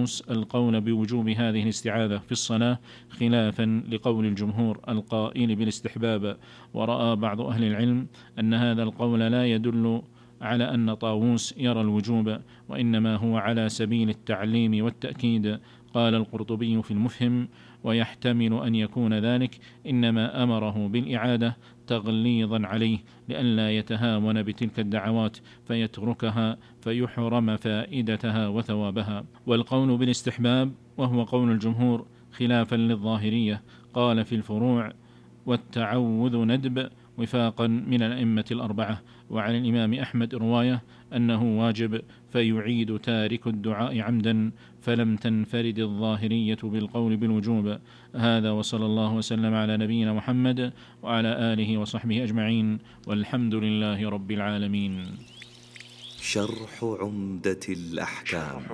الطاووس القول بوجوب هذه الاستعاذة في الصلاة خلافا لقول الجمهور القائل بالاستحباب. ورأى بعض أهل العلم أن هذا القول لا يدل على أن طاووس يرى الوجوب، وإنما هو على سبيل التعليم والتأكيد. قال القرطبي في المفهم: ويحتمل أن يكون ذلك إنما أمره بالإعادة تغليظا عليه لئلا يتهاون بتلك الدعوات فيتركها فيحرم فائدتها وثوابها. والقول بالاستحباب وهو قول الجمهور خلافا للظاهرية قال في الفروع: والتعوذ ندب، وفاقا من الأئمة الأربعة. وعن الإمام أحمد رواية أنه واجب فيعيد تارك الدعاء عمدا، فلم تنفرد الظاهرية بالقول بالوجوب. هذا، وصلى الله وسلم على نبينا محمد وعلى آله وصحبه أجمعين، والحمد لله رب العالمين. شرح عمدة الأحكام.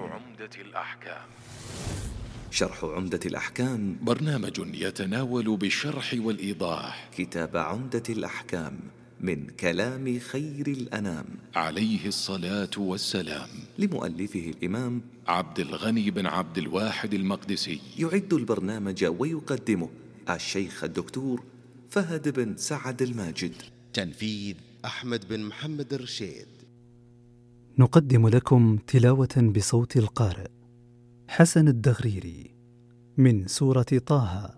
شرح عمدة الأحكام برنامج يتناول بالشرح والإيضاح كتاب عمدة الأحكام من كلام خير الأنام عليه الصلاة والسلام، لمؤلفه الإمام عبد الغني بن عبد الواحد المقدسي. يعد البرنامج ويقدمه الشيخ الدكتور فهد بن سعد الماجد. تنفيذ أحمد بن محمد الرشيد. نقدم لكم تلاوة بصوت القارئ حسن الدغريري من سورة طه.